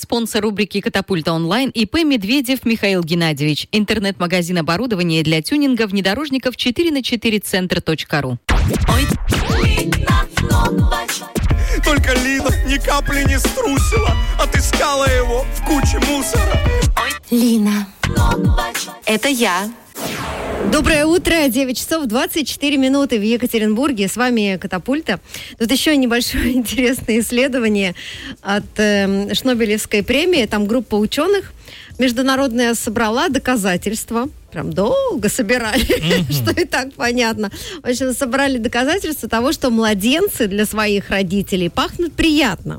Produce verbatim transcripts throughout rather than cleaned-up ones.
Спонсор рубрики «Катапульта онлайн» ИП «Медведев» Михаил Геннадьевич. Интернет-магазин оборудования для тюнинга внедорожников четыре на четыре центр точка ру. Только Лина ни капли не струсила, отыскала его в куче мусора. Лина, это я. Доброе утро, девять часов двадцать четыре минуты в Екатеринбурге. С вами «Катапульта». Тут еще небольшое интересное исследование от э, Шнобелевской премии. Там группа ученых международная собрала доказательства. Прям долго собирали, mm-hmm. что и так понятно. В общем, собрали доказательства того, что младенцы для своих родителей пахнут приятно.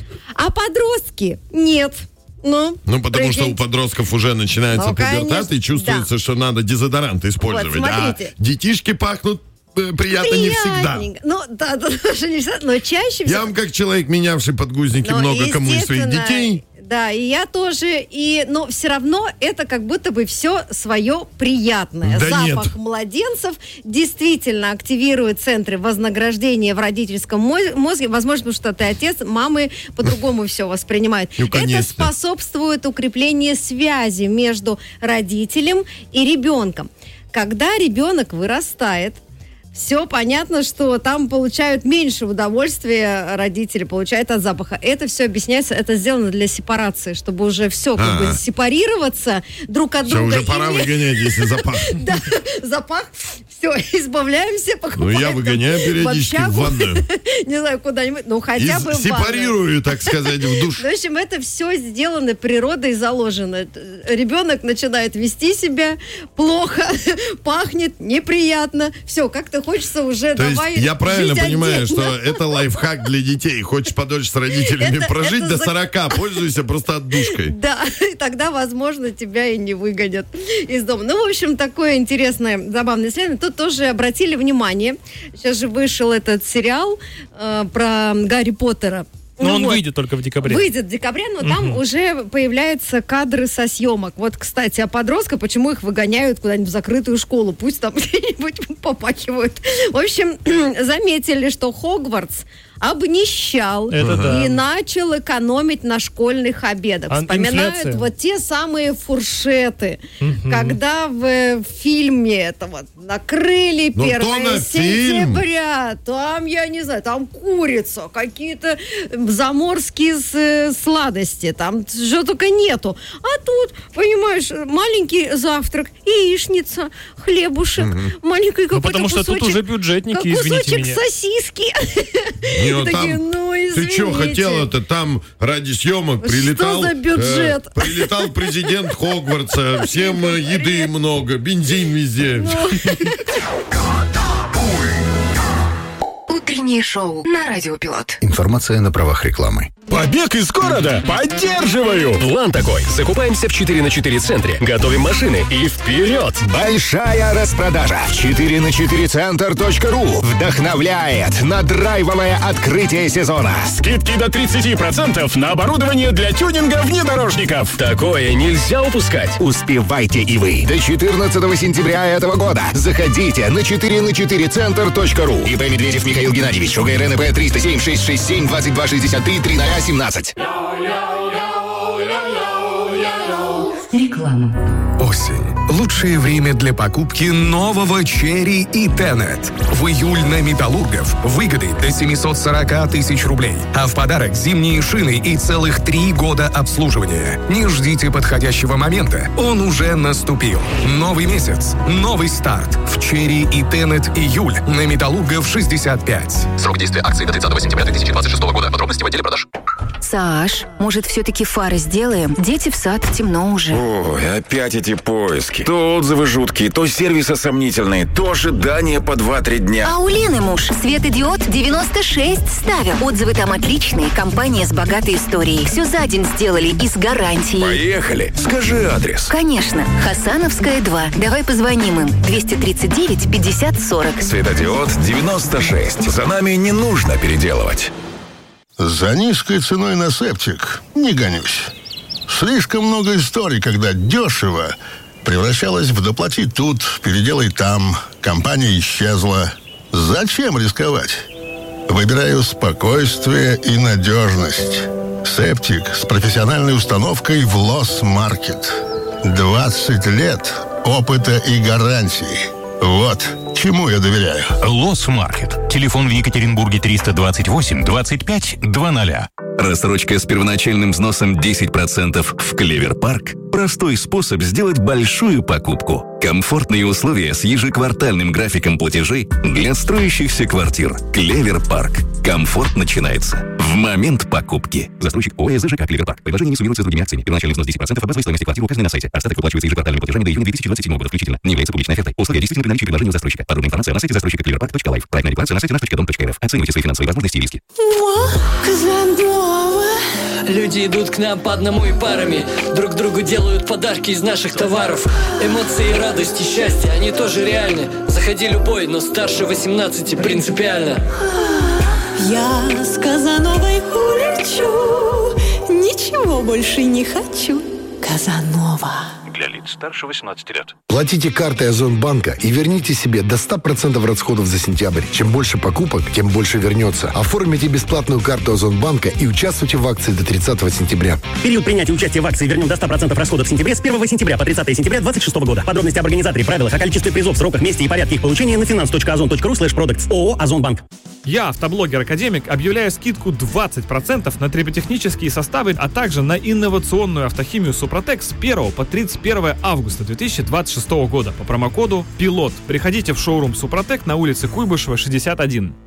А подростки нет. Ну, ну, потому прикиньте. что у подростков уже начинается ну, пубертат, конечно, и чувствуется, да. что надо дезодорант использовать. Вот, а детишки пахнут э, приятно не всегда. Ну, да, тоже не всегда, но чаще всего. Я вам, как человек, менявший подгузники но, много кому из своих детей. Да, и я тоже, и, но все равно это как будто бы все свое приятное. Да Запах нет. младенцев действительно активирует центры вознаграждения в родительском мозге. Возможно, потому что ты отец, мамы по-другому все воспринимают. Ну, это способствует укреплению связи между родителем и ребенком. Когда ребенок вырастает, все понятно, что там получают меньше удовольствия родители, получают от запаха. Это все объясняется, это сделано для сепарации, чтобы уже все как бы сепарироваться друг от все, друга. уже пора выгонять, если запах. Да, запах, все, избавляемся, покупаем. Ну, я выгоняю периодически в ванную. Не знаю, куда-нибудь, ну, хотя бы в ванную. Сепарирую, так сказать, в душ. В общем, это все сделано природой, заложено. Ребенок начинает вести себя плохо, пахнет неприятно. Все, как-то хочется уже То давай есть я правильно понимаю, отдельно. что это лайфхак для детей. Хочешь подольше с родителями Это- прожить это до за- сорока, пользуйся просто отдушкой. Да, и тогда, возможно, тебя и не выгонят из дома. Ну, в общем, такое интересное, забавное исследование. Тут тоже обратили внимание. Сейчас же вышел этот сериал э, про Гарри Поттера. Но Ну он вот. выйдет только в декабре. Выйдет в декабре, но там уже появляются кадры со съемок. Вот, кстати, о подростках, почему их выгоняют куда-нибудь в закрытую школу. Пусть там где-нибудь попахивают. В общем, заметили, что Хогвартс обнищал Это да. и начал экономить на школьных обедах. А Вспоминают инфляция? вот те самые фуршеты, когда в, в фильме это вот накрыли Ну, то первое на фильм. сентября, там, я не знаю, там курица, какие-то заморские с- сладости, там что только нету. А тут, понимаешь, маленький завтрак, яичница, хлебушек, маленький Ну, какой-то потому что кусочек. тут уже бюджетники, как извините кусочек меня. сосиски. Не, ну, Такие, там- ну, Ты что извините. хотела-то? Там ради съемок Что прилетал... за бюджет? э, прилетал президент Хогвартса, всем э, еды много, бензин везде. Утреннее шоу на Радио Пилот. Информация на правах рекламы. Побег из города? Поддерживаю! План такой. Закупаемся в четыре на четыре центре, готовим машины и вперед! Большая распродажа в четыре на четыре центр точка ру вдохновляет на драйвовое открытие сезона. Скидки до тридцать процентов на оборудование для тюнинга внедорожников. Такое нельзя упускать. Успевайте и вы. До четырнадцатого сентября этого года заходите на четыре на четыре центр точка ру. ИП Медведев Михаил Геннадьевич. УГРНП триста семь шестьсот шестьдесят семь двадцать два шестьдесят три тридцать семнадцать. Реклама. Осень. Лучшее время для покупки нового Cherry и Tenet. В июль на Металлургов выгоды до семьсот сорок тысяч рублей. А в подарок зимние шины и целых три года обслуживания. Не ждите подходящего момента. Он уже наступил. Новый месяц. Новый старт. В Cherry и Tenet июль на Металлургов шестьдесят пять. Срок действия акции до тридцатого сентября две тысячи двадцать шестого года. Подробности в отделе продаж. Саш, может, все-таки фары сделаем? Дети в сад, темно уже. Ой, опять эти поиски. То отзывы жуткие, то сервисы сомнительные, то ожидания по два-три дня. А у Лены муж светодиод девяносто шесть ставим. Отзывы там отличные, компания с богатой историей. Все за день сделали и с гарантией. Поехали. Скажи адрес. Конечно. Хасановская, два. Давай позвоним им. двести тридцать девять пятьдесят сорок. Светодиод девяносто шесть. За нами не нужно переделывать. За низкой ценой на септик не гонюсь. Слишком много историй, когда дешево превращалось в доплати тут, переделай там, компания исчезла. Зачем рисковать? Выбираю спокойствие и надежность. Септик с профессиональной установкой в Лос-Маркет. двадцать лет опыта и гарантий. Вот чему я доверяю. Лос-Маркет. Телефон в Екатеринбурге триста двадцать восемь двадцать пять двадцать. Рассрочка с первоначальным взносом десять процентов в Клевер Парк – простой способ сделать большую покупку. Комфортные условия с ежеквартальным графиком платежей для строящихся квартир. Клевер Парк. Комфорт начинается в момент покупки. Застройщик ООО ЖК Клевер Парк. Предложение не суммируется с другими акциями. Первоначальный взнос десять процентов от базовой стоимости квартиры указанной на сайте. Остаток выплачивается ежеквартальными платежами до июня две тысячи двадцать седьмого года включительно. Не является публичной офертой. Условия действительны при наличии предложения у застройщика. Подробная информация на сайте застройщика клевер парк точка лайф. Проектная регуляция на сайте наш точка дом точка эр эф. Оценивайте свои финансовые возможности и риски. Люди идут к нам по одному и парами. Друг другу делают подарки из наших товаров. Эмоции, радость и счастье, они тоже реальны. Заходи любой, но старше восемнадцати принципиально. Я с Казановой улечу, ничего больше не хочу. Казанова. Для лиц старше восемнадцати лет. Платите картой Озонбанка и верните себе до ста процентов расходов за сентябрь. Чем больше покупок, тем больше вернется. Оформите бесплатную карту Озонбанка и участвуйте в акции до тридцатого сентября. Период принятия участия в акции вернем до ста процентов расходов в сентябре с первого сентября по тридцатое сентября две тысячи двадцать шестого года. Подробности об организаторе, правилах, о количестве призов, сроках, месте и порядке их получения на finance точка озон точка ру слэш продактс ООО «Озонбанк». Я, автоблогер-академик, объявляю скидку двадцать процентов на триботехнические составы, а также на инновационную автохимию «Супротек» с первого по тридцать первое августа две тысячи двадцать шестого года по промокоду «Пилот». Приходите в шоурум «Супротек» на улице Куйбышева, шестьдесят один.